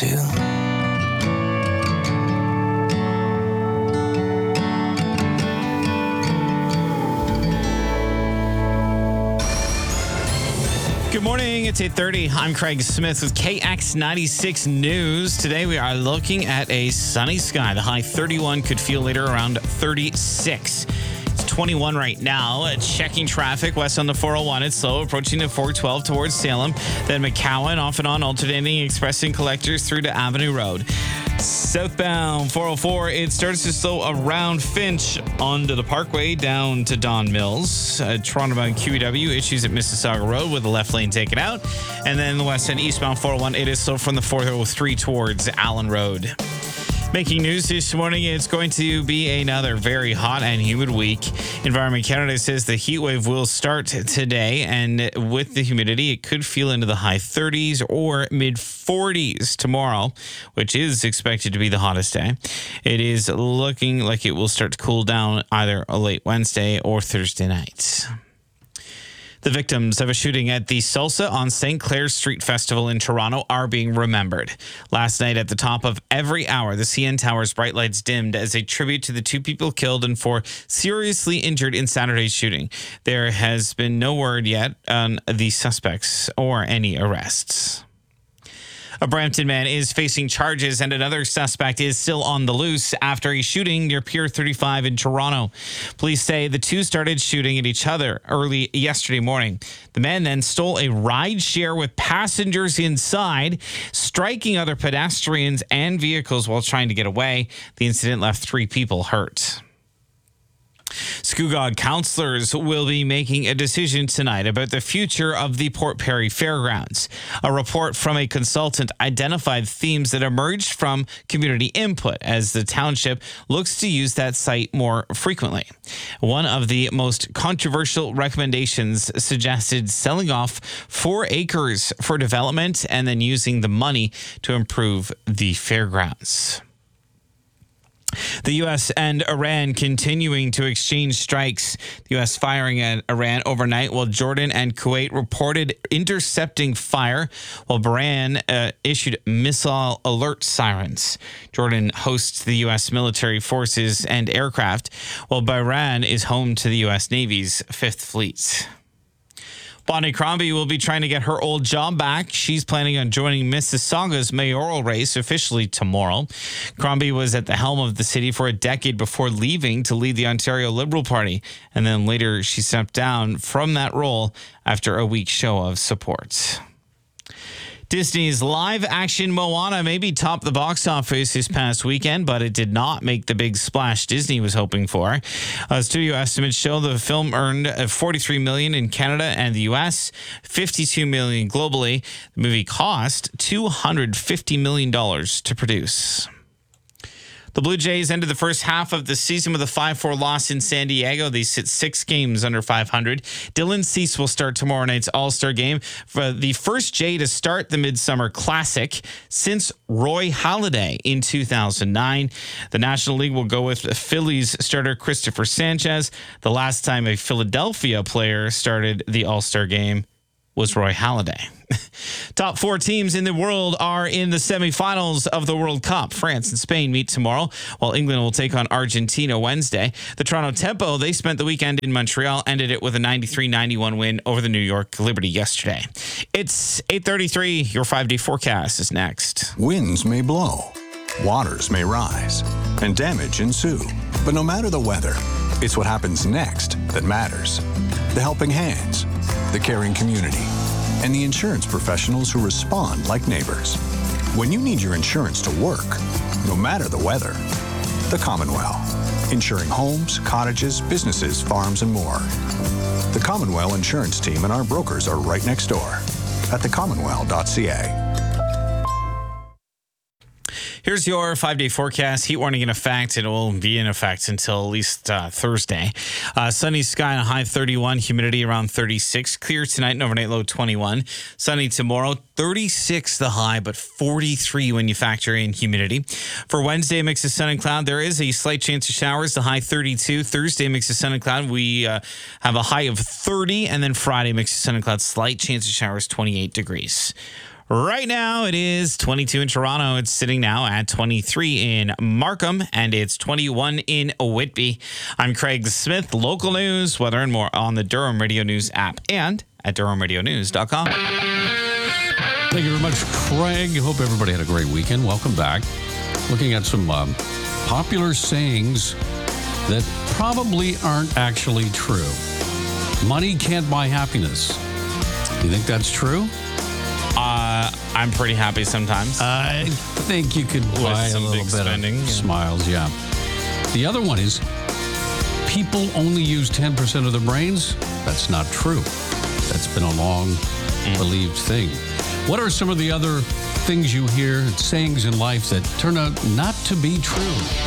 to. Good morning. It's 8:30. I'm Craig Smith with KX96 News. Today we are looking at a sunny sky. The high 31 could feel later around 36. It's 21 right now. Checking traffic west on the 401. It's slow approaching the 412 towards Salem. Then McCowan off and on alternating express and collectors through to Avenue Road. Southbound 404, it starts to slow around Finch onto the Parkway down to Don Mills. Toronto-bound QEW issues at Mississauga Road with the left lane taken out. And then the west end eastbound 401, it is slow from the 403 towards Allen Road. Making news this morning, it's going to be another very hot and humid week. Environment Canada says the heat wave will start today, and with the humidity, it could feel into the high 30s or mid 40s tomorrow, which is expected to be the hottest day. It is looking like it will start to cool down either late Wednesday or Thursday night. The victims of a shooting at the Salsa on St. Clair's Street Festival in Toronto are being remembered. Last night at the top of every hour, the CN Tower's bright lights dimmed as a tribute to the 2 people killed and 4 seriously injured in Saturday's shooting. There has been no word yet on the suspects or any arrests. A Brampton man is facing charges and another suspect is still on the loose after a shooting near Pier 35 in Toronto. Police say the 2 started shooting at each other early yesterday morning. The man then stole a ride share with passengers inside, striking other pedestrians and vehicles while trying to get away. The incident left 3 people hurt. Scugog councillors will be making a decision tonight about the future of the Port Perry Fairgrounds. A report from a consultant identified themes that emerged from community input as the township looks to use that site more frequently. One of the most controversial recommendations suggested selling off 4 acres for development and then using the money to improve the fairgrounds. The U.S. and Iran continuing to exchange strikes. The U.S. firing at Iran overnight while Jordan and Kuwait reported intercepting fire while Bahrain issued missile alert sirens. Jordan hosts the U.S. military forces and aircraft while Bahrain is home to the U.S. Navy's 5th Fleet. Bonnie Crombie will be trying to get her old job back. She's planning on joining Mississauga's mayoral race officially tomorrow. Crombie was at the helm of the city for a decade before leaving to lead the Ontario Liberal Party. And then later she stepped down from that role after a weak show of support. Disney's live-action Moana maybe topped the box office this past weekend, but it did not make the big splash Disney was hoping for. Studio estimates show the film earned $43 million in Canada and the U.S., $52 million globally. The movie cost $250 million to produce. The Blue Jays ended the first half of the season with a 5-4 loss in San Diego. They sit 6 games under 500. Dylan Cease will start tomorrow night's All-Star game for the first Jay to start the Midsummer Classic since Roy Halladay in 2009. The National League will go with Phillies starter Christopher Sanchez. The last time a Philadelphia player started the All-Star game was Roy Halladay. Top 4 teams in the world are in the semifinals of the World Cup. France and Spain meet tomorrow, while England will take on Argentina Wednesday. The Toronto Tempo, they spent the weekend in Montreal, ended it with a 93-91 win over the New York Liberty yesterday. It's 8:33. Your 5-day forecast is next. Winds may blow, waters may rise, and damage ensue. But no matter the weather, it's what happens next that matters. The helping hands, the caring community, and the insurance professionals who respond like neighbors. When you need your insurance to work, no matter the weather, the Commonwealth, insuring homes, cottages, businesses, farms, and more. The Commonwealth Insurance Team and our brokers are right next door at thecommonwealth.ca. Here's your 5-day forecast. Heat warning in effect. It will be in effect until at least Thursday. Sunny sky and a high 31. Humidity around 36. Clear tonight and overnight low 21. Sunny tomorrow. 36 the high, but 43 when you factor in humidity. For Wednesday, mix of sun and cloud. There is a slight chance of showers. The high 32. Thursday, mix of sun and cloud. We have a high of 30. And then Friday, mix of sun and cloud. Slight chance of showers, 28 degrees. Right now, it is 22 in Toronto. It's sitting now at 23 in Markham, and it's 21 in Whitby. I'm Craig Smith. Local news, weather, and more on the Durham Radio News app and at durhamradionews.com. Thank you very much, Craig. Hope everybody had a great weekend. Welcome back. Looking at some popular sayings that probably aren't actually true. Money can't buy happiness. Do you think that's true? I'm pretty happy sometimes. I think you could buy a some little big bit spending, of yeah. smiles, yeah. The other one is people only use 10% of their brains. That's not true. That's been a long believed thing. What are some of the other things you hear, sayings in life that turn out not to be true?